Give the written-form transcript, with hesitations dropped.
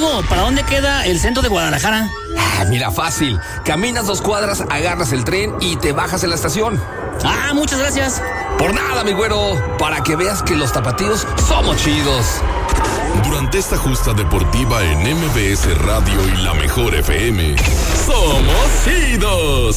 amigo, ¿para dónde queda el centro de Guadalajara? Mira, fácil. Caminas 2 cuadras, agarras el tren y te bajas en la estación. Muchas gracias. Por nada, mi güero. Para que veas que los tapatíos somos chidos. Durante esta justa deportiva en MBS Radio y La Mejor FM, somos chidos.